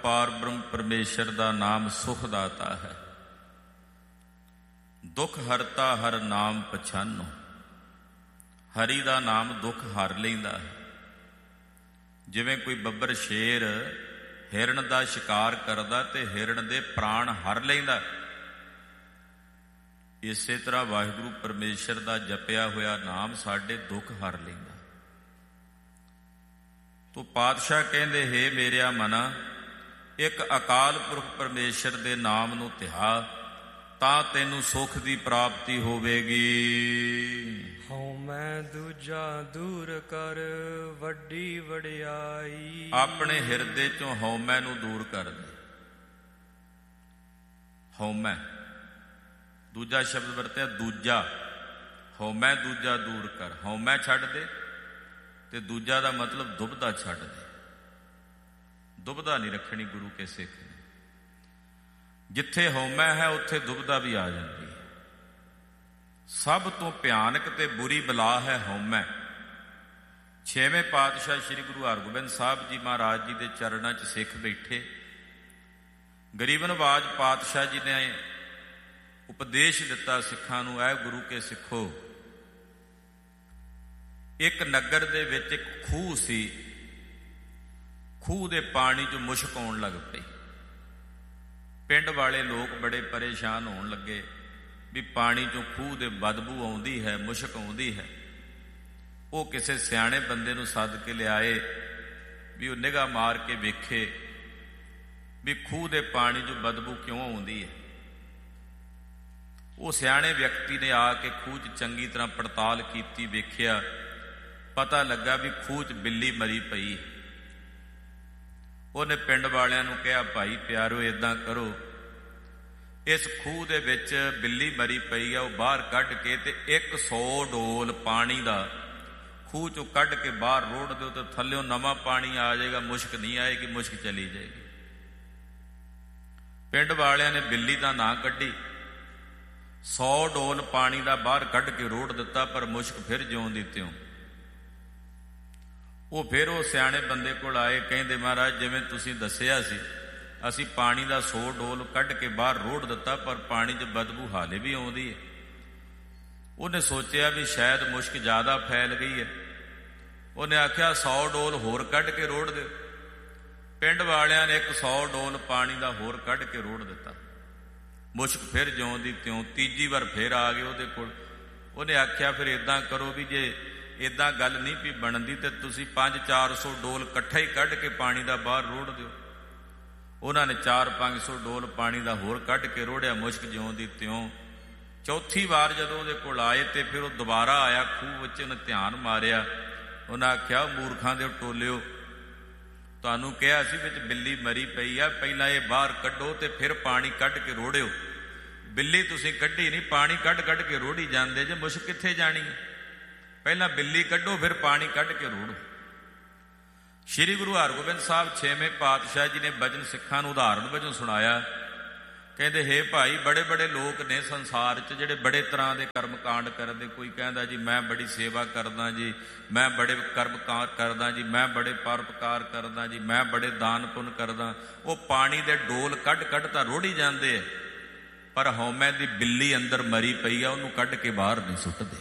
ਪਾਰ ਬ੍ਰਹਮ ਪਰਮੇਸ਼ਰ ਦਾ ਨਾਮ ਸੁਖ ਦਾਤਾ ਹੈ। ਦੁੱਖ ਹਰਤਾ ਹਰ ਨਾਮ ਪਛਾਨੋ। ਹਰੀ ਦਾ ਨਾਮ ਦੁੱਖ ਹਰ ਲੈਂਦਾ ਹੈ। ਜਿਵੇਂ ਕੋਈ ਬੱਬਰ ਸ਼ੇਰ ਹਿਰਨ ਦਾ ਸ਼ਿਕਾਰ ਕਰਦਾ ਤੇ ਹਿਰਨ ਦੇ ਪ੍ਰਾਣ ਹਰ ਲੈਂਦਾ, ਇਸੇ ਤਰ੍ਹਾਂ ਵਾਹਿਗੁਰੂ ਪਰਮੇਸ਼ਰ ਦਾ ਜਪਿਆ ਹੋਇਆ ਨਾਮ ਸਾਡੇ ਦੁੱਖ ਹਰ ਲੈਂਦਾ। ਤੋ ਪਾਤਸ਼ਾਹ ਕਹਿੰਦੇ, ਹੇ ਮੇਰਿਆ ਮਨਾ, ਇੱਕ ਅਕਾਲ ਪੁਰਖ ਪਰਮੇਸ਼ਰ ਦੇ ਨਾਮ ਨੂੰ ਧਿਆ, ਤਾਂ ਤੈਨੂੰ ਸੁੱਖ ਦੀ ਪ੍ਰਾਪਤੀ ਹੋਵੇਗੀ। ਹਉਮੈ ਦੂਜਾ ਦੂਰ ਕਰ ਵੱਡੀ ਵਡਿਆਈ। ਆਪਣੇ ਹਿਰਦੇ ਚੋਂ ਹਉਮੈ ਨੂੰ ਦੂਰ ਕਰ ਦੇ। ਹਉਮੈ ਦੂਜਾ ਸ਼ਬਦ ਵਰਤਿਆ, ਦੂਜਾ। ਹਉਮੈ ਦੂਜਾ ਦੂਰ ਕਰ। ਹਉਮੈ ਛੱਡ ਦੇ, ਤੇ ਦੂਜਾ ਦਾ ਮਤਲਬ ਦੁਬਦਾ ਛੱਡ ਦੇ। ਦੁਬਦਾ ਨਹੀਂ ਰੱਖਣੀ ਗੁਰੂ ਕੇ ਸਿੱਖ ਨੇ। ਜਿੱਥੇ ਹਉਮੈ ਹੈ ਉੱਥੇ ਦੁਬਦਾ ਵੀ ਆ ਜਾਂਦੀ ਹੈ। ਸਭ ਤੋਂ ਭਿਆਨਕ ਤੇ ਬੁਰੀ ਬਲਾ ਹੈ ਹਉਮੈ। ਛੇਵੇਂ ਪਾਤਸ਼ਾਹ ਸ੍ਰੀ ਗੁਰੂ ਹਰਗੋਬਿੰਦ ਸਾਹਿਬ ਜੀ ਮਹਾਰਾਜ ਜੀ ਦੇ ਚਰਨਾਂ 'ਚ ਸਿੱਖ ਬੈਠੇ। ਗਰੀਬ ਨਵਾਜ ਪਾਤਸ਼ਾਹ ਜੀ ਨੇ ਉਪਦੇਸ਼ ਦਿੱਤਾ ਸਿੱਖਾਂ ਨੂੰ, ਐ ਗੁਰੂ ਕੇ ਸਿੱਖੋ, ਇੱਕ ਨਗਰ ਦੇ ਵਿੱਚ ਇੱਕ ਖੂਹ ਸੀ। ਖੂਹ ਦੇ ਪਾਣੀ 'ਚ ਮੁਸ਼ਕ ਆਉਣ ਲੱਗ ਪਈ। ਪਿੰਡ ਵਾਲੇ ਲੋਕ ਬੜੇ ਪਰੇਸ਼ਾਨ ਹੋਣ ਲੱਗੇ ਵੀ ਪਾਣੀ 'ਚੋਂ ਖੂਹ ਦੇ ਬਦਬੂ ਆਉਂਦੀ ਹੈ, ਮੁਸ਼ਕ ਆਉਂਦੀ ਹੈ। ਉਹ ਕਿਸੇ ਸਿਆਣੇ ਬੰਦੇ ਨੂੰ ਸੱਦ ਕੇ ਲਿਆਏ ਵੀ ਉਹ ਨਿਗਾਹ ਮਾਰ ਕੇ ਵੇਖੇ ਵੀ ਖੂਹ ਦੇ ਪਾਣੀ 'ਚੋਂ ਬਦਬੂ ਕਿਉਂ ਆਉਂਦੀ ਹੈ। ਉਹ ਸਿਆਣੇ ਵਿਅਕਤੀ ਨੇ ਆ ਕੇ ਖੂਹ 'ਚ ਚੰਗੀ ਤਰ੍ਹਾਂ ਪੜਤਾਲ ਕੀਤੀ, ਵੇਖਿਆ, ਪਤਾ ਲੱਗਾ ਵੀ ਖੂਹ 'ਚ ਬਿੱਲੀ ਮਰੀ ਪਈ। ਉਹਨੇ ਪਿੰਡ ਵਾਲਿਆਂ ਨੂੰ ਕਿਹਾ, ਭਾਈ ਪਿਆਰੋ, ਏਦਾਂ ਕਰੋ, ਇਸ ਖੂਹ ਦੇ ਵਿੱਚ ਬਿੱਲੀ ਮਰੀ ਪਈ ਆ, ਉਹ ਬਾਹਰ ਕੱਢ ਕੇ ਤੇ 100 ਡੋਲ ਪਾਣੀ ਦਾ ਖੂਹ 'ਚੋਂ ਕੱਢ ਕੇ ਬਾਹਰ ਰੋੜ ਦਿਓ, ਤੇ ਥੱਲਿਓਂ ਨਵਾਂ ਪਾਣੀ ਆ ਜਾਏਗਾ, ਮੁਸ਼ਕ ਨਹੀਂ ਆਏਗੀ, ਮੁਸ਼ਕ ਚਲੀ ਜਾਏਗੀ। ਪਿੰਡ ਵਾਲਿਆਂ ਨੇ ਬਿੱਲੀ ਦਾ ਨਾਂ ਕੱਢੀ, 100 ਡੋਲ ਪਾਣੀ ਦਾ ਬਾਹਰ ਕੱਢ ਕੇ ਰੋੜ ਦਿੱਤਾ, ਪਰ ਮੁਸ਼ਕ ਫਿਰ ਜਿਉਂ ਦੀ ਤਿਉਂ। ਉਹ ਫਿਰ ਉਹ ਸਿਆਣੇ ਬੰਦੇ ਕੋਲ ਆਏ, ਕਹਿੰਦੇ, ਮਹਾਰਾਜ ਜਿਵੇਂ ਤੁਸੀਂ ਦੱਸਿਆ ਸੀ, ਅਸੀਂ ਪਾਣੀ ਦਾ 100 ਡੋਲ ਕੱਢ ਕੇ ਬਾਹਰ ਰੋੜ ਦਿੱਤਾ, ਪਰ ਪਾਣੀ 'ਚ ਬਦਬੂ ਹਾਲੇ ਵੀ ਆਉਂਦੀ ਹੈ। ਉਹਨੇ ਸੋਚਿਆ ਵੀ ਸ਼ਾਇਦ ਮੁਸ਼ਕ ਜ਼ਿਆਦਾ ਫੈਲ ਗਈ ਹੈ। ਉਹਨੇ ਆਖਿਆ, 100 ਡੋਲ ਹੋਰ ਕੱਢ ਕੇ ਰੋੜ ਦਿਓ। ਪਿੰਡ ਵਾਲਿਆਂ ਨੇ 100 ਡੋਲ ਪਾਣੀ ਦਾ ਹੋਰ ਕੱਢ ਕੇ ਰੋੜ ਦਿੱਤਾ। ਮੁਸ਼ਕ ਫਿਰ ਜਿਉਂ ਦੀ ਤਿਉਂ। ਤੀਜੀ ਵਾਰ ਫਿਰ ਆ ਗਏ ਉਹਦੇ ਕੋਲ। ਉਹਨੇ ਆਖਿਆ, ਫਿਰ ਏਦਾਂ ਕਰੋ ਵੀ ਜੇ ਏਦਾਂ ਗੱਲ ਨਹੀਂ ਵੀ ਬਣਦੀ ਤੇ ਤੁਸੀਂ 500-400 ਡੋਲ ਇਕੱਠਾ ਹੀ ਕੱਢ ਕੇ ਪਾਣੀ ਦਾ ਬਾਹਰ ਰੋੜ ਦਿਓ। ਉਹਨਾਂ ਨੇ 400-500 ਡੋਲ ਪਾਣੀ ਦਾ ਹੋਰ ਕੱਢ ਕੇ ਰੋੜਿਆ, ਮੁਸ਼ਕ ਜਿਉਂ ਦੀ ਤਿਉਂ। ਚੌਥੀ ਵਾਰ ਜਦੋਂ ਉਹਦੇ ਕੋਲ ਆਏ ਤੇ ਫਿਰ ਉਹ ਦੁਬਾਰਾ ਆਇਆ ਖੂਹ ਵਿੱਚ। ਉਹਨੇ ਧਿਆਨ ਮਾਰਿਆ, ਉਹਨਾਂ ਆਖਿਆ, ਮੂਰਖਾਂ ਦੇ ਟੋਲਿਓ, ਤੁਹਾਨੂੰ ਕਿਹਾ ਸੀ ਵਿੱਚ ਬਿੱਲੀ ਮਰੀ ਪਈ ਆ, ਪਹਿਲਾਂ ਇਹ ਬਾਹਰ ਕੱਢੋ ਤੇ ਫਿਰ ਪਾਣੀ ਕੱਢ ਕੇ ਰੋੜਿਓ। ਬਿੱਲੀ ਤੁਸੀਂ ਕੱਢੀ ਨਹੀਂ, ਪਾਣੀ ਕੱਢ ਕੱਢ ਕੇ ਰੋੜੀ ਜਾਂਦੇ ਜੇ, ਮੁਸ਼ਕ ਕਿੱਥੇ ਜਾਣੀ ਹੈ? ਪਹਿਲਾਂ ਬਿੱਲੀ ਕੱਢੋ, ਫਿਰ ਪਾਣੀ ਕੱਢ ਕੇ ਰੋੜੋ। ਸ਼੍ਰੀ ਗੁਰੂ ਹਰਗੋਬਿੰਦ ਸਾਹਿਬ ਛੇਵੇਂ ਪਾਤਸ਼ਾਹ ਜੀ ਨੇ ਬਚਨ ਸਿੱਖਾਂ ਨੂੰ ਉਦਾਹਰਣ ਵਜੋਂ ਸੁਣਾਇਆ। ਕਹਿੰਦੇ, ਹੇ ਭਾਈ, ਬੜੇ ਬੜੇ ਲੋਕ ਨੇ ਸੰਸਾਰ 'ਚ ਜਿਹੜੇ ਬੜੇ ਤਰ੍ਹਾਂ ਦੇ ਕਰਮ ਕਾਂਡ ਕਰਦੇ। ਕੋਈ ਕਹਿੰਦਾ ਜੀ ਮੈਂ ਬੜੀ ਸੇਵਾ ਕਰਦਾ ਜੀ, ਮੈਂ ਬੜੇ ਕਰਮ ਕਾਰ ਕਰਦਾ ਜੀ, ਮੈਂ ਬੜੇ ਪਰਉਪਕਾਰ ਕਰਦਾ ਜੀ, ਮੈਂ ਬੜੇ ਦਾਨ ਪੁੰਨ ਕਰਦਾ। ਉਹ ਪਾਣੀ ਦੇ ਡੋਲ ਕੱਢ ਕੱਢ ਤਾਂ ਰੋੜੀ ਜਾਂਦੇ ਹੈ, ਪਰ ਹਉਮੈ ਦੀ ਬਿੱਲੀ ਅੰਦਰ ਮਰੀ ਪਈ ਆ, ਉਹਨੂੰ ਕੱਢ ਕੇ ਬਾਹਰ ਨਹੀਂ ਸੁੱਟਦੇ।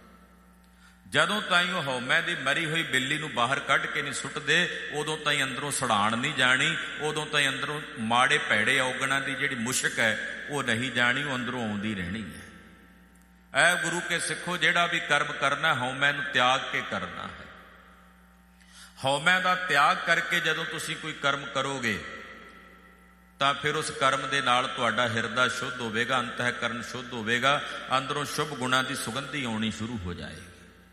ਜਦੋਂ ਤਾਈਂ ਉਹ ਹਉਮੈ ਦੀ ਮਰੀ ਹੋਈ ਬਿੱਲੀ ਨੂੰ ਬਾਹਰ ਕੱਢ ਕੇ ਨਹੀਂ ਸੁੱਟਦੇ, ਉਦੋਂ ਤਾਈਂ ਅੰਦਰੋਂ ਸੜਾਣ ਨਹੀਂ ਜਾਣੀ, ਉਦੋਂ ਤਾਈਂ ਅੰਦਰੋਂ ਮਾੜੇ ਭੈੜੇ ਔਗਣਾਂ ਦੀ ਜਿਹੜੀ ਮੁਸ਼ਕ ਹੈ ਉਹ ਨਹੀਂ ਜਾਣੀ, ਉਹ ਅੰਦਰੋਂ ਆਉਂਦੀ ਰਹਿਣੀ ਹੈ। ਐ ਗੁਰੂ ਕੇ ਸਿੱਖੋ, ਜਿਹੜਾ ਵੀ ਕਰਮ ਕਰਨਾ ਹਉਮੈ ਨੂੰ ਤਿਆਗ ਕੇ ਕਰਨਾ ਹੈ। ਹਉਮੈ ਦਾ ਤਿਆਗ ਕਰਕੇ ਜਦੋਂ ਤੁਸੀਂ ਕੋਈ ਕਰਮ ਕਰੋਗੇ ਤਾਂ ਫਿਰ ਉਸ ਕਰਮ ਦੇ ਨਾਲ ਤੁਹਾਡਾ ਹਿਰਦਾ ਸ਼ੁੱਧ ਹੋਵੇਗਾ, ਅੰਤःਕਰਨ ਸ਼ੁੱਧ ਹੋਵੇਗਾ, ਅੰਦਰੋਂ ਸ਼ੁਭ ਗੁਣਾਂ ਦੀ ਸੁਗੰਧੀ ਆਉਣੀ ਸ਼ੁਰੂ ਹੋ ਜਾਏਗੀ।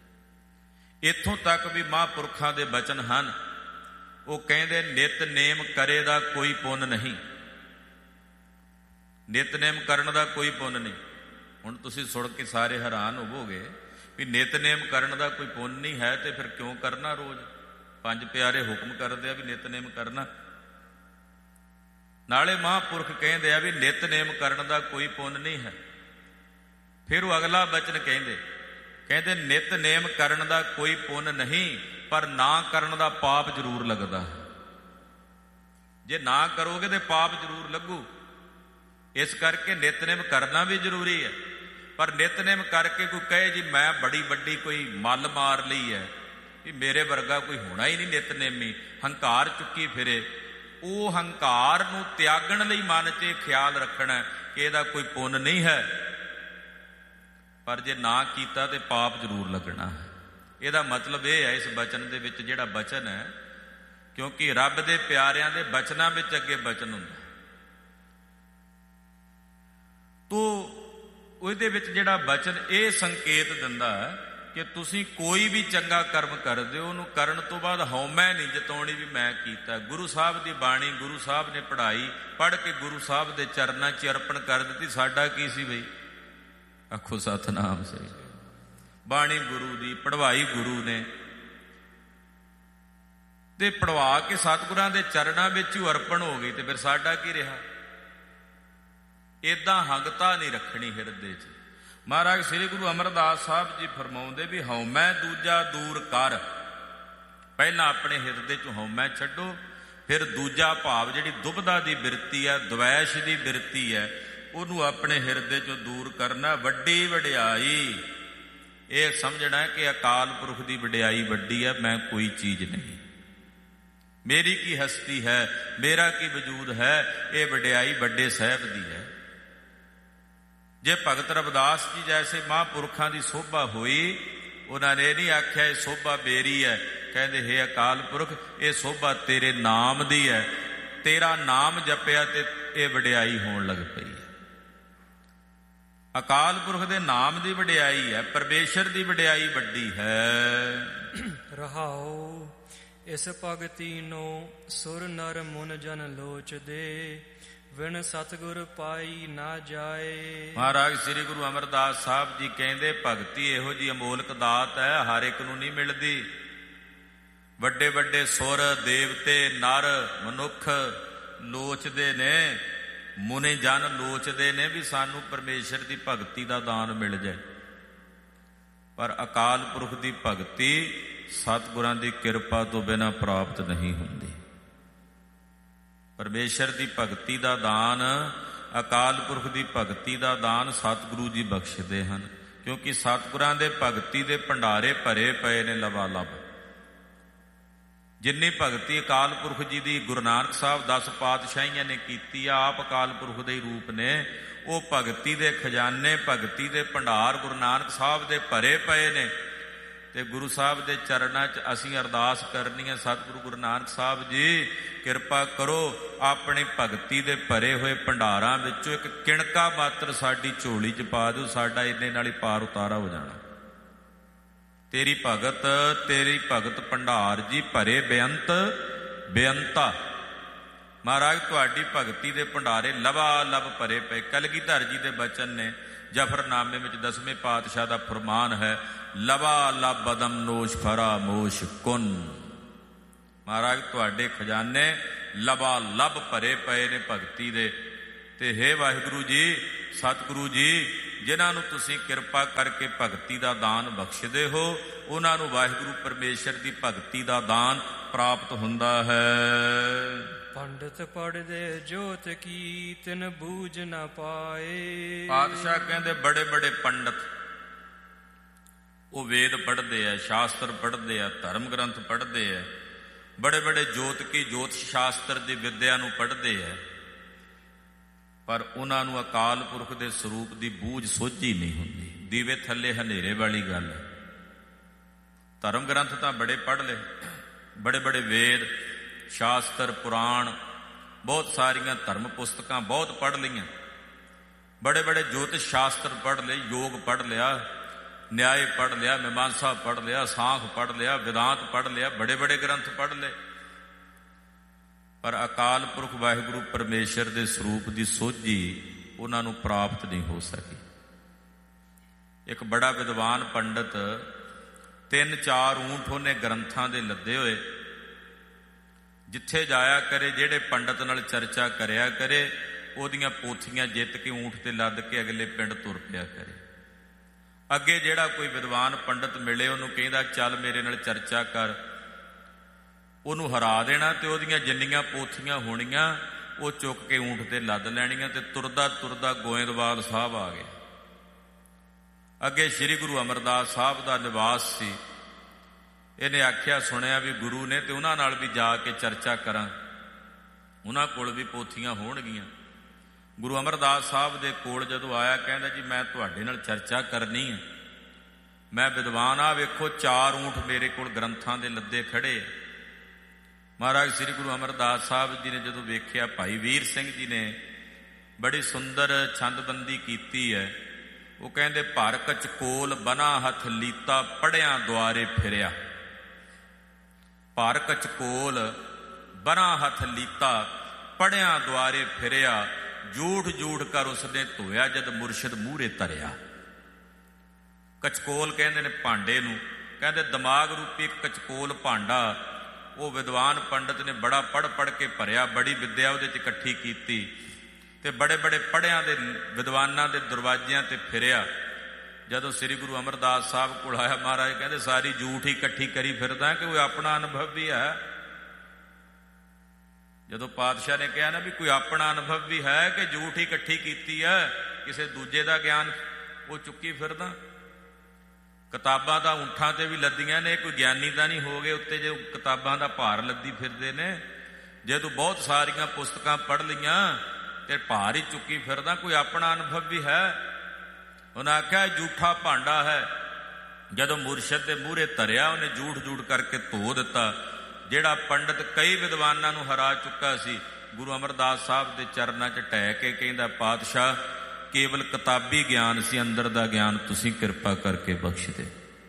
ਇੱਥੋਂ ਤੱਕ ਵੀ ਮਹਾਂਪੁਰਖਾਂ ਦੇ ਬਚਨ ਹਨ। ਉਹ ਕਹਿੰਦੇ, ਨਿਤਨੇਮ ਕਰੇ ਦਾ ਕੋਈ ਪੁੰਨ ਨਹੀਂ। ਨਿਤਨੇਮ ਕਰਨ ਦਾ ਕੋਈ ਪੁੰਨ ਨਹੀਂ। ਹੁਣ ਤੁਸੀਂ ਸੁਣ ਕੇ ਸਾਰੇ ਹੈਰਾਨ ਹੋਵੋਗੇ ਵੀ ਨਿਤਨੇਮ ਕਰਨ ਦਾ ਕੋਈ ਪੁੰਨ ਨਹੀਂ ਹੈ ਤੇ ਫਿਰ ਕਿਉਂ ਕਰਨਾ? ਰੋਜ਼ ਪੰਜ ਪਿਆਰੇ ਹੁਕਮ ਕਰਦੇ ਆ ਵੀ ਨਿਤਨੇਮ ਕਰਨਾ। ਨਾਲੇ ਮਹਾਂਪੁਰਖ ਕਹਿੰਦੇ ਆ ਵੀ ਨਿਤਨੇਮ ਕਰਨ ਦਾ ਕੋਈ ਪੁੰਨ ਨਹੀਂ ਹੈ। ਫਿਰ ਉਹ ਅਗਲਾ ਬਚਨ ਕਹਿੰਦੇ ਨਿਤਨੇਮ ਕਰਨ ਦਾ ਕੋਈ ਪੁੰਨ ਨਹੀਂ, ਪਰ ਨਾ ਕਰਨ ਦਾ ਪਾਪ ਜ਼ਰੂਰ ਲੱਗਦਾ ਹੈ। ਜੇ ਨਾ ਕਰੋਗੇ ਤੇ ਪਾਪ ਜ਼ਰੂਰ ਲੱਗੂ। ਇਸ ਕਰਕੇ ਨਿਤਨੇਮ ਕਰਨਾ ਵੀ ਜ਼ਰੂਰੀ ਹੈ। ਪਰ ਨਿਤਨੇਮ ਕਰਕੇ ਕੋਈ ਕਹੇ ਜੀ ਮੈਂ ਬੜੀ ਵੱਡੀ ਕੋਈ ਮੱਲ ਮਾਰ ਲਈ ਹੈ, ਵੀ ਮੇਰੇ ਵਰਗਾ ਕੋਈ ਹੋਣਾ ਹੀ ਨਹੀਂ ਨਿਤਨੇਮੀ, ਹੰਕਾਰ ਚੁੱਕੀ ਫਿਰੇ, ਉਹ ਹੰਕਾਰ ਨੂੰ ਤਿਆਗਣ ਲਈ ਮਨ 'ਚ ਖਿਆਲ ਰੱਖਣਾ ਕਿ ਇਹਦਾ ਕੋਈ ਪੁੰਨ ਨਹੀਂ ਹੈ। ਪਰ ਜੇ ਨਾ ਕੀਤਾ ਤੇ ਪਾਪ ਜ਼ਰੂਰ ਲੱਗਣਾ ਹੈ। ਇਹਦਾ ਮਤਲਬ ਇਹ ਹੈ ਇਸ ਬਚਨ ਦੇ ਵਿੱਚ, ਜਿਹੜਾ ਬਚਨ ਹੈ, ਕਿਉਂਕਿ ਰੱਬ ਦੇ ਪਿਆਰਿਆਂ ਦੇ ਬਚਨਾਂ ਵਿੱਚ ਅੱਗੇ ਬਚਨ ਹੁੰਦਾ, ਤੋ ਉਹਦੇ ਵਿੱਚ ਜਿਹੜਾ ਬਚਨ ਇਹ ਸੰਕੇਤ ਦਿੰਦਾ ਹੈ ਕਿ ਤੁਸੀਂ ਕੋਈ ਵੀ ਚੰਗਾ ਕਰਮ ਕਰਦੇ ਹੋ, ਉਹਨੂੰ ਕਰਨ ਤੋਂ ਬਾਅਦ ਹਉਮੈ ਨਹੀਂ ਜਤਾਉਣੀ ਵੀ ਮੈਂ ਕੀਤਾ। ਗੁਰੂ ਸਾਹਿਬ ਦੀ ਬਾਣੀ ਗੁਰੂ ਸਾਹਿਬ ਨੇ ਪੜ੍ਹਾਈ, ਪੜ੍ਹ ਕੇ ਗੁਰੂ ਸਾਹਿਬ ਦੇ ਚਰਨਾਂ 'ਚ ਅਰਪਣ ਕਰ ਦਿੱਤੀ। ਸਾਡਾ ਕੀ ਸੀ ਬਈ? ਆਖੋ ਸਤਿਨਾਮ ਸਹੀ। ਬਾਣੀ ਗੁਰੂ ਦੀ, ਪੜ੍ਹਵਾਈ ਗੁਰੂ ਨੇ, ਤੇ ਪੜ੍ਹਵਾ ਕੇ ਸਤਿਗੁਰਾਂ ਦੇ ਚਰਨਾਂ ਵਿੱਚ ਹੀ ਅਰਪਣ ਹੋ ਗਈ, ਤੇ ਫਿਰ ਸਾਡਾ ਕੀ ਰਿਹਾ? ਏਦਾਂ ਹੰਗਤਾ ਨਹੀਂ ਰੱਖਣੀ ਹਿਰਦੇ 'ਚ। ਮਹਾਰਾਜ ਸ੍ਰੀ ਗੁਰੂ ਅਮਰਦਾਸ ਸਾਹਿਬ ਜੀ ਫਰਮਾਉਂਦੇ ਵੀ ਹਉਮੈ ਦੂਜਾ ਦੂਰ ਕਰ। ਪਹਿਲਾਂ ਆਪਣੇ ਹਿਰਦੇ 'ਚ ਹਉਮੈ ਛੱਡੋ, ਫਿਰ ਦੂਜਾ ਭਾਵ ਜਿਹੜੀ ਦੁਬਦਾ ਦੀ ਬਿਰਤੀ ਹੈ, ਦਵੈਸ਼ ਦੀ ਬਿਰਤੀ ਹੈ, ਉਹਨੂੰ ਆਪਣੇ ਹਿਰਦੇ 'ਚੋਂ ਦੂਰ ਕਰਨਾ। ਵੱਡੀ ਵਡਿਆਈ ਇਹ ਸਮਝਣਾ ਕਿ ਅਕਾਲ ਪੁਰਖ ਦੀ ਵਡਿਆਈ ਵੱਡੀ ਹੈ, ਮੈਂ ਕੋਈ ਚੀਜ਼ ਨਹੀਂ, ਮੇਰੀ ਕੀ ਹਸਤੀ ਹੈ, ਮੇਰਾ ਕੀ ਵਜੂਦ ਹੈ, ਇਹ ਵਡਿਆਈ ਵੱਡੇ ਸਾਹਿਬ ਦੀ ਹੈ। ਜੇ ਭਗਤ ਰਵਿਦਾਸ ਜੀ ਜੈਸੇ ਮਹਾਂਪੁਰਖਾਂ ਦੀ ਸੋਭਾ ਹੋਈ, ਉਹਨਾਂ ਨੇ ਨਹੀਂ ਆਖਿਆ ਇਹ ਸੋਭਾ ਮੇਰੀ ਹੈ, ਕਹਿੰਦੇ ਹੇ ਅਕਾਲ ਪੁਰਖ ਇਹ ਸੋਭਾ ਤੇਰੇ ਨਾਮ ਦੀ ਹੈ, ਤੇਰਾ ਨਾਮ ਜਪਿਆ ਤੇ ਇਹ ਵਡਿਆਈ ਹੋਣ ਲੱਗ ਪਈ ਹੈ। ਅਕਾਲ ਪੁਰਖ ਦੇ ਨਾਮ ਦੀ ਵਡਿਆਈ ਹੈ, ਪਰਮੇਸ਼ਰ ਦੀ ਵਡਿਆਈ ਵੱਡੀ ਹੈ। ਰਹਾਉ ਇਸ ਭਗਤੀ ਨੂੰ ਸੁਰ ਨਰ ਮੁਨ ਜਨ ਲੋਚਦੇ, ਵਿਣ ਸਤਿਗੁਰ ਪਾਈ ਨਾ ਜਾਏ। ਮਹਾਰਾਜ ਸ੍ਰੀ ਗੁਰੂ ਅਮਰਦਾਸ ਸਾਹਿਬ ਜੀ ਕਹਿੰਦੇ ਭਗਤੀ ਇਹੋ ਜਿਹੀ ਅਮੋਲਕ ਦਾਤ ਹੈ, ਹਰ ਇੱਕ ਨੂੰ ਨਹੀਂ ਮਿਲਦੀ। ਵੱਡੇ ਵੱਡੇ ਸੁਰ, ਦੇਵਤੇ, ਨਰ, ਮਨੁੱਖ ਲੋਚਦੇ ਨੇ, ਮੁਨੇ ਜਨ ਲੋਚਦੇ ਨੇ ਵੀ ਸਾਨੂੰ ਪਰਮੇਸ਼ਰ ਦੀ ਭਗਤੀ ਦਾ ਦਾਨ ਮਿਲ ਜਾਏ। ਪਰ ਅਕਾਲ ਪੁਰਖ ਦੀ ਭਗਤੀ ਸਤਿਗੁਰਾਂ ਦੀ ਕਿਰਪਾ ਤੋਂ ਬਿਨਾਂ ਪ੍ਰਾਪਤ ਨਹੀਂ ਹੁੰਦੀ। ਪਰਮੇਸ਼ਰ ਦੀ ਭਗਤੀ ਦਾ ਦਾਨ, ਅਕਾਲ ਪੁਰਖ ਦੀ ਭਗਤੀ ਦਾ ਦਾਨ ਸਤਿਗੁਰੂ ਜੀ ਬਖਸ਼ਦੇ ਹਨ, ਕਿਉਂਕਿ ਸਤਿਗੁਰਾਂ ਦੇ ਭਗਤੀ ਦੇ ਭੰਡਾਰੇ ਭਰੇ ਪਏ ਨੇ ਲਬਾਲਬ। ਜਿੰਨੀ ਭਗਤੀ ਅਕਾਲ ਪੁਰਖ ਜੀ ਦੀ ਗੁਰੂ ਨਾਨਕ ਸਾਹਿਬ 10 ਪਾਤਸ਼ਾਹੀਆਂ ਨੇ ਕੀਤੀ ਆ, ਆਪ ਅਕਾਲ ਪੁਰਖ ਦੇ ਹੀ ਰੂਪ ਨੇ, ਉਹ ਭਗਤੀ ਦੇ ਖਜ਼ਾਨੇ, ਭਗਤੀ ਦੇ ਭੰਡਾਰ ਗੁਰੂ ਨਾਨਕ ਸਾਹਿਬ ਦੇ ਭਰੇ ਪਏ ਨੇ। ਤੇ ਗੁਰੂ ਸਾਹਿਬ ਦੇ ਚਰਨਾਂ 'ਚ ਅਸੀਂ ਅਰਦਾਸ ਕਰਨੀ ਹੈ, ਸਤਿਗੁਰੂ ਗੁਰੂ ਨਾਨਕ ਸਾਹਿਬ ਜੀ ਕਿਰਪਾ ਕਰੋ, ਆਪਣੀ ਭਗਤੀ ਦੇ ਭਰੇ ਹੋਏ ਭੰਡਾਰਾਂ ਵਿੱਚੋਂ ਇੱਕ ਕਿਣਕਾ ਮਾਤਰ ਸਾਡੀ ਝੋਲੀ 'ਚ ਪਾ ਦਿਓ, ਸਾਡਾ ਇੰਨੇ ਨਾਲ ਹੀ ਪਾਰ ਉਤਾਰਾ ਹੋ ਜਾਣਾ। ਤੇਰੀ ਭਗਤ ਭੰਡਾਰ ਜੀ ਭਰੇ ਬੇਅੰਤ ਬੇਅੰਤਾ। ਮਹਾਰਾਜ ਤੁਹਾਡੀ ਭਗਤੀ ਦੇ ਭੰਡਾਰੇ ਲਵਾ ਲਵ ਭਰੇ ਪਏ। ਕਲਗੀਧਰ ਜੀ ਦੇ ਬਚਨ ਨੇ, ਜਫਰਨਾਮੇ ਵਿੱਚ 10ਵੇਂ ਪਾਤਸ਼ਾਹ ਦਾ ਫਰਮਾਨ ਹੈ, ਲਵਾ ਲਵ ਬਦਮ ਨੋਸ਼ ਫਰਾ ਮੋਸ਼ ਕੁਨ। ਮਹਾਰਾਜ ਤੁਹਾਡੇ ਖਜ਼ਾਨੇ ਲਵਾ ਲਵ ਭਰੇ ਪਏ ਨੇ ਭਗਤੀ ਦੇ। ਤੇ ਹੇ ਵਾਹਿਗੁਰੂ ਜੀ, ਸਤਿਗੁਰੂ ਜੀ, ਜਿਨ੍ਹਾਂ ਨੂੰ ਤੁਸੀਂ ਕਿਰਪਾ ਕਰਕੇ ਭਗਤੀ ਦਾ ਦਾਨ ਬਖਸ਼ਦੇ ਹੋ, ਉਹਨਾਂ ਨੂੰ ਵਾਹਿਗੁਰੂ ਪਰਮੇਸ਼ਰ ਦੀ ਭਗਤੀ ਦਾ ਦਾਨ ਪ੍ਰਾਪਤ ਹੁੰਦਾ ਹੈ। ਪੰਡਤ ਪੜ੍ਹਦੇ ਜੋਤ ਕੀ ਤਿਨ ਬੂਝ ਨਾ ਪਾਏ। ਪਾਤਸ਼ਾਹ ਕਹਿੰਦੇ ਬੜੇ ਬੜੇ ਪੰਡਤ, ਉਹ ਵੇਦ ਪੜ੍ਹਦੇ ਆ, ਸ਼ਾਸਤਰ ਪੜ੍ਹਦੇ ਆ, ਧਰਮ ਗ੍ਰੰਥ ਪੜ੍ਹਦੇ ਆ, ਬੜੇ ਬੜੇ ਜੋਤ ਕੀ ਜੋਤਿਸ਼ ਸ਼ਾਸਤਰ ਦੀ ਵਿਦਿਆ ਨੂੰ ਪੜ੍ਹਦੇ ਆ, ਪਰ ਉਹਨਾਂ ਨੂੰ ਅਕਾਲ ਪੁਰਖ ਦੇ ਸਰੂਪ ਦੀ ਬੂਝ ਸੋਝੀ ਨਹੀਂ ਹੁੰਦੀ। ਦੀਵੇ ਥੱਲੇ ਹਨੇਰੇ ਵਾਲੀ ਗੱਲ ਹੈ। ਧਰਮ ਗ੍ਰੰਥ ਤਾਂ ਬੜੇ ਪੜ੍ਹ ਲਏ, ਬੜੇ ਬੜੇ ਵੇਦ ਸ਼ਾਸਤਰ ਪੁਰਾਣ, ਬਹੁਤ ਸਾਰੀਆਂ ਧਰਮ ਪੁਸਤਕਾਂ ਬਹੁਤ ਪੜ੍ਹ ਲਈਆਂ, ਬੜੇ ਬੜੇ ਜੋਤਿਸ਼ ਸ਼ਾਸਤਰ ਪੜ੍ਹ ਲਏ, ਯੋਗ ਪੜ੍ਹ ਲਿਆ, ਨਿਆਏ ਪੜ੍ਹ ਲਿਆ, ਮੀਮਾਂਸਾ ਪੜ੍ਹ ਲਿਆ, ਸਾਖ ਪੜ੍ਹ ਲਿਆ, ਵਿਦਾਂਤ ਪੜ੍ਹ ਲਿਆ, ਬੜੇ ਬੜੇ ਗ੍ਰੰਥ ਪੜ੍ਹ ਲਏ, ਪਰ ਅਕਾਲ ਪੁਰਖ ਵਾਹਿਗੁਰੂ ਪਰਮੇਸ਼ਰ ਦੇ ਸਰੂਪ ਦੀ ਸੋਝੀ ਉਹਨਾਂ ਨੂੰ ਪ੍ਰਾਪਤ ਨਹੀਂ ਹੋ ਸਕੀ। ਇੱਕ ਬੜਾ ਵਿਦਵਾਨ ਪੰਡਤ, 3-4 ਊਂਠ ਉਹਨੇ ਗ੍ਰੰਥਾਂ ਦੇ ਲੱਦੇ ਹੋਏ, ਜਿੱਥੇ ਜਾਇਆ ਕਰੇ, ਜਿਹੜੇ ਪੰਡਤ ਨਾਲ ਚਰਚਾ ਕਰਿਆ ਕਰੇ, ਉਹਦੀਆਂ ਪੋਥੀਆਂ ਜਿੱਤ ਕੇ ਊਂਠ ਤੇ ਲੱਦ ਕੇ ਅਗਲੇ ਪਿੰਡ ਤੁਰ ਪਿਆ ਕਰੇ। ਅੱਗੇ ਜਿਹੜਾ ਕੋਈ ਵਿਦਵਾਨ ਪੰਡਤ ਮਿਲੇ, ਉਹਨੂੰ ਕਹਿੰਦਾ ਚੱਲ ਮੇਰੇ ਨਾਲ ਚਰਚਾ ਕਰ। ਉਹਨੂੰ ਹਰਾ ਦੇਣਾ ਤੇ ਉਹਦੀਆਂ ਜਿੰਨੀਆਂ ਪੋਥੀਆਂ ਹੋਣੀਆਂ ਉਹ ਚੁੱਕ ਕੇ ਊਂਠ ਤੇ ਲੱਦ ਲੈਣੀਆਂ ਤੇ ਤੁਰਦਾ ਤੁਰਦਾ ਗੋਇੰਦਵਾਲ ਸਾਹਿਬ ਆ ਗਿਆ। ਅੱਗੇ ਸ੍ਰੀ ਗੁਰੂ ਅਮਰਦਾਸ ਸਾਹਿਬ ਦਾ ਨਿਵਾਸ ਸੀ। ਇਹਨੇ ਆਖਿਆ ਸੁਣਿਆ ਵੀ ਗੁਰੂ ਨੇ, ਤੇ ਉਹਨਾਂ ਨਾਲ ਵੀ ਜਾ ਕੇ ਚਰਚਾ ਕਰਾਂ, ਉਹਨਾਂ ਕੋਲ ਵੀ ਪੋਥੀਆਂ ਹੋਣਗੀਆਂ। ਗੁਰੂ ਅਮਰਦਾਸ ਸਾਹਿਬ ਦੇ ਕੋਲ ਜਦੋਂ ਆਇਆ ਕਹਿੰਦਾ ਜੀ ਮੈਂ ਤੁਹਾਡੇ ਨਾਲ ਚਰਚਾ ਕਰਨੀ ਹੈ, ਮੈਂ ਵਿਦਵਾਨ ਆ, ਵੇਖੋ 4 ਊਂਠ ਮੇਰੇ ਕੋਲ ਗ੍ਰੰਥਾਂ ਦੇ ਲੱਦੇ ਖੜੇ। ਮਹਾਰਾਜ ਸ੍ਰੀ ਗੁਰੂ ਅਮਰਦਾਸ ਸਾਹਿਬ ਜੀ ਨੇ ਜਦੋਂ ਵੇਖਿਆ, ਭਾਈ ਵੀਰ ਸਿੰਘ ਜੀ ਨੇ ਬੜੀ ਸੁੰਦਰ ਛੰਦਬੰਦੀ ਕੀਤੀ ਹੈ। ਉਹ ਕਹਿੰਦੇ ਭਰ ਕਚਕੋਲ ਬਨਾ ਹੱਥ ਲੀਤਾ ਪੜਿਆਂ ਦੁਆਰੇ ਫਿਰਿਆ। ਭਰ ਕਚਕੋਲ ਬਨਾ ਹੱਥ ਲੀਤਾ ਪੜਿਆਂ ਦੁਆਰੇ ਫਿਰਿਆ, ਜੂਠ ਜੂਠ ਕਰ ਉਸਨੇ ਧੋਇਆ ਜਦ ਮੁਰਸ਼ਿਦ ਮੂਹਰੇ ਧਰਿਆ। ਕਚਕੋਲ ਕਹਿੰਦੇ ਨੇ ਭਾਂਡੇ ਨੂੰ, ਕਹਿੰਦੇ ਦਿਮਾਗ ਰੂਪੀ ਇੱਕ ਕਚਕੋਲ ਭਾਂਡਾ ਉਹ ਵਿਦਵਾਨ ਪੰਡਤ ਨੇ ਬੜਾ ਪੜ੍ਹ ਕੇ ਭਰਿਆ, ਬੜੀ ਵਿੱਦਿਆ ਉਹਦੇ 'ਚ ਇਕੱਠੀ ਕੀਤੀ ਤੇ ਬੜੇ ਬੜੇ ਪੜ੍ਹਿਆਂ ਦੇ ਵਿਦਵਾਨਾਂ ਦੇ ਦਰਵਾਜ਼ਿਆਂ ਤੇ ਫਿਰਿਆ। ਜਦੋਂ ਸ੍ਰੀ ਗੁਰੂ ਅਮਰਦਾਸ ਸਾਹਿਬ ਕੋਲ ਆਇਆ, ਮਹਾਰਾਜ ਕਹਿੰਦੇ ਸਾਰੀ ਜੂਠ ਹੀ ਇਕੱਠੀ ਕਰੀ ਫਿਰਦਾ ਕਿ ਕੋਈ ਆਪਣਾ ਅਨੁਭਵ ਵੀ ਹੈ। ਜਦੋਂ ਪਾਤਸ਼ਾਹ ਨੇ ਕਿਹਾ ਨਾ ਵੀ ਕੋਈ ਆਪਣਾ ਅਨੁਭਵ ਵੀ ਹੈ ਕਿ ਜੂਠ ਹੀ ਇਕੱਠੀ ਕੀਤੀ ਹੈ, ਕਿਸੇ ਦੂਜੇ ਦਾ ਗਿਆਨ ਉਹ ਚੁੱਕੀ ਫਿਰਦਾ। ਕਿਤਾਬਾਂ ਤਾਂ ਊਂਠਾਂ ਤੇ ਵੀ ਲੱਦੀਆਂ ਨੇ, ਕੋਈ ਗਿਆਨੀ ਤਾਂ ਨਹੀਂ ਹੋ ਗਏ ਉੱਤੇ ਜੇ ਕਿਤਾਬਾਂ ਦਾ ਭਾਰ ਲੱਦੀ ਫਿਰਦੇ ਨੇ। ਜੇ ਤੂੰ ਬਹੁਤ ਸਾਰੀਆਂ ਪੁਸਤਕਾਂ ਪੜ੍ਹ ਲਈਆਂ ਤੇ ਭਾਰ ਹੀ ਚੁੱਕੀ ਫਿਰਦਾ, ਕੋਈ ਆਪਣਾ ਅਨੁਭਵ ਵੀ ਹੈ। ਉਹਨੇ ਆਖਿਆ ਜੂਠਾ ਭਾਂਡਾ ਹੈ। ਜਦੋਂ ਮੁਰਸ਼ਿਦ ਦੇ ਮੂਹਰੇ ਧਰਿਆ, ਉਹਨੇ ਜੂਠ ਜੂਠ ਕਰਕੇ ਧੋ ਦਿੱਤਾ। ਜਿਹੜਾ ਪੰਡਤ ਕਈ ਵਿਦਵਾਨਾਂ ਨੂੰ ਹਰਾ ਚੁੱਕਾ ਸੀ, ਗੁਰੂ ਅਮਰਦਾਸ ਸਾਹਿਬ ਦੇ ਚਰਨਾਂ 'ਚ ਢਹਿ ਕੇ ਕਹਿੰਦਾ ਪਾਤਸ਼ਾਹ ਕੇਵਲ ਕਿਤਾਬੀ ਗਿਆਨ ਸੀ, ਅੰਦਰ ਦਾ ਗਿਆਨ ਤੁਸੀਂ ਕਿਰਪਾ ਕਰਕੇ ਬਖਸ਼ ਦੇ।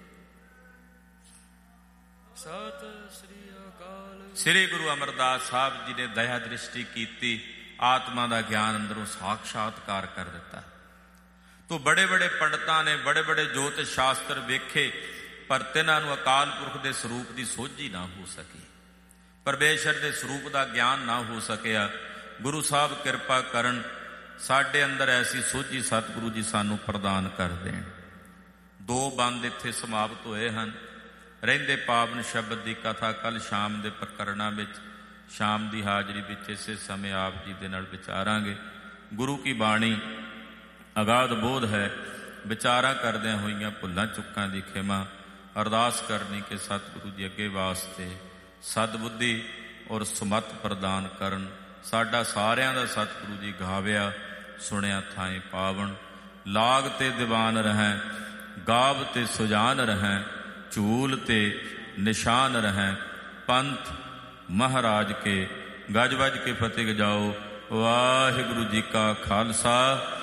ਸਤਿ ਸ੍ਰੀ ਅਕਾਲ। ਸ੍ਰੀ ਗੁਰੂ ਅਮਰਦਾਸ ਸਾਹਿਬ ਜੀ ਨੇ ਦਇਆ ਦ੍ਰਿਸ਼ਟੀ ਕੀਤੀ, ਆਤਮਾ ਦਾ ਗਿਆਨ ਅੰਦਰੋਂ ਸਾਖਸ਼ਾਤਕਾਰ ਕਰ ਦਿੱਤਾ। ਤੋ ਬੜੇ ਬੜੇ ਪੰਡਤਾਂ ਨੇ ਬੜੇ ਬੜੇ ਜੋਤਿਸ਼ ਸ਼ਾਸਤਰ ਵੇਖੇ, ਪਰ ਤਿਨਾਂ ਨੂੰ ਅਕਾਲ ਪੁਰਖ ਦੇ ਸਰੂਪ ਦੀ ਸੋਝੀ ਨਾ ਹੋ ਸਕੀ, ਪਰਮੇਸ਼ਰ ਦੇ ਸਰੂਪ ਦਾ ਗਿਆਨ ਨਾ ਹੋ ਸਕਿਆ। ਗੁਰੂ ਸਾਹਿਬ ਕਿਰਪਾ ਕਰਨ, ਸਾਡੇ ਅੰਦਰ ਐਸੀ ਸੋਝੀ ਸਤਿਗੁਰੂ ਜੀ ਸਾਨੂੰ ਪ੍ਰਦਾਨ ਕਰ ਦੇਣ। 2 ਬੰਦ ਇੱਥੇ ਸਮਾਪਤ ਹੋਏ ਹਨ। ਰਹਿੰਦੇ ਪਾਵਨ ਸ਼ਬਦ ਦੀ ਕਥਾ ਕੱਲ ਸ਼ਾਮ ਦੇ ਪ੍ਰਕਰਣਾਂ ਵਿੱਚ, ਸ਼ਾਮ ਦੀ ਹਾਜ਼ਰੀ ਵਿੱਚ ਇਸੇ ਸਮੇਂ ਆਪ ਜੀ ਦੇ ਨਾਲ ਵਿਚਾਰਾਂਗੇ। ਗੁਰੂ ਕੀ ਬਾਣੀ ਅਗਾਧ ਬੋਧ ਹੈ, ਵਿਚਾਰਾਂ ਕਰਦਿਆਂ ਹੋਈਆਂ ਭੁੱਲਾਂ ਚੁੱਕਾਂ ਦੀ ਖਿਮਾ। ਅਰਦਾਸ ਕਰਨੀ ਕਿ ਸਤਿਗੁਰੂ ਜੀ ਅੱਗੇ ਵਾਸਤੇ ਸਦਬੁੱਧੀ ਔਰ ਸਮੱਤ ਪ੍ਰਦਾਨ ਕਰਨ। ਸਾਡਾ ਸਾਰਿਆਂ ਦਾ ਸਤਿਗੁਰੂ ਜੀ ਗਾਵਿਆ ਸੁਣਿਆ ਥਾਏ ਪਾਵਨ। ਲਾਗ ਤੇ ਦੀਵਾਨ ਰਹਿ, ਗਾਵ ਤੇ ਸੁਜਾਨ ਰਹਿ, ਝੂਲ ਤੇ ਨਿਸ਼ਾਨ ਰਹਿ, ਪੰਥ ਮਹਾਰਾਜ ਕੇ ਗਜ ਵੱਜ ਕੇ ਫਤਿਹ ਗਜਾਓ। ਵਾਹਿਗੁਰੂ ਜੀ ਕਾ ਖਾਲਸਾ,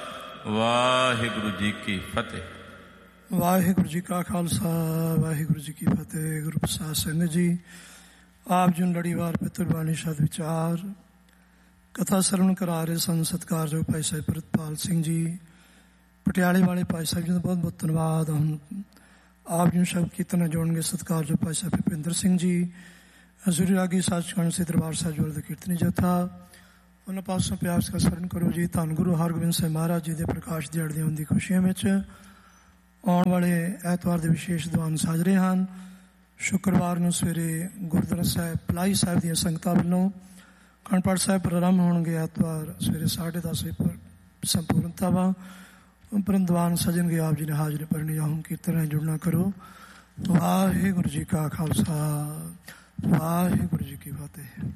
ਵਾਹਿਗੁਰੂ ਜੀ ਕੀ ਫਤਿਹ। ਵਾਹਿਗੁਰੂ ਜੀ ਕਾ ਖਾਲਸਾ, ਵਾਹਿਗੁਰੂ ਜੀ ਕੀ ਫਤਿਹ। ਗੁਰੂ ਪ੍ਰਸਾਦ ਸਿੰਘ ਜੀ ਆਪ ਜੀ ਨੂੰ ਲੜੀਵਾਰ ਪਿੱਤਰ ਬਾਣੀ ਸ਼ਬਦ ਵਿਚਾਰ ਕਥਾ ਸਰਵਣ ਕਰਾ ਰਹੇ ਸਨ। ਸਤਿਕਾਰਯੋਗ ਭਾਈ ਸਾਹਿਬ ਪ੍ਰਿਤਪਾਲ ਸਿੰਘ ਜੀ ਪਟਿਆਲੇ ਵਾਲੇ ਭਾਈ ਸਾਹਿਬ ਜੀ ਦਾ ਬਹੁਤ ਬਹੁਤ ਧੰਨਵਾਦ। ਹੁਣ ਆਪ ਜੀ ਨੂੰ ਸ਼ਬਦ ਕੀਰਤਨ ਨਾਲ ਜੋੜਨਗੇ ਸਤਿਕਾਰਯੋਗ ਭਾਈ ਸਾਹਿਬ ਭੁਪਿੰਦਰ ਸਿੰਘ ਜੀ, ਹਜ਼ੂਰੀ ਰਾਗੀ ਸੱਚਖੰਡ ਸੇ ਦਰਬਾਰ ਸਾਹਿਬ ਜੋੜ ਦੇ ਕੀਰਤਨੀ ਜਥਾ। ਉਹਨਾਂ ਪਾਸੋਂ ਪਿਆਰ ਦਾ ਸਰਵਣ ਕਰੋ ਜੀ। ਧੰਨ ਗੁਰੂ ਹਰਗੋਬਿੰਦ ਸਾਹਿਬ ਮਹਾਰਾਜ ਜੀ ਦੇ ਪ੍ਰਕਾਸ਼ ਦਿਹਾੜੇ ਦੀ ਹੁੰਦੀ ਖੁਸ਼ੀਆਂ ਵਿੱਚ ਆਉਣ ਵਾਲੇ ਐਤਵਾਰ ਦੇ ਵਿਸ਼ੇਸ਼ ਦੀਵਾਨ ਸਾਜਰੇ ਹਨ। ਸ਼ੁੱਕਰਵਾਰ ਨੂੰ ਸਵੇਰੇ ਗੁਰਦੁਆਰਾ ਸਾਹਿਬ ਪਲਾਹੀ ਸਾਹਿਬ ਦੀਆਂ ਸੰਗਤਾਂ ਵੱਲੋਂ ਅਖੰਡ ਪਾਠ ਸਾਹਿਬ ਪ੍ਰਾਰੰਭ ਹੋਣਗੇ। ਐਤਵਾਰ ਸਵੇਰੇ 10:30 ਵਜੇ ਸੰਪੂਰਨਤਾ ਵਾ ਉਪਰੰਤ ਦੀਵਾਨ ਸਜਣਗੇ। ਆਪ ਜੀ ਨੇ ਹਾਜ਼ਰੀ ਭਰਨੀ। ਆਹੂੰ ਕੀਰਤਨ ਨਾਲ ਜੁੜਨਾ ਕਰੋ। ਵਾਹਿਗੁਰੂ ਜੀ ਕਾ ਖਾਲਸਾ, ਵਾਹਿਗੁਰੂ ਜੀ ਕੀ ਫਤਿਹ।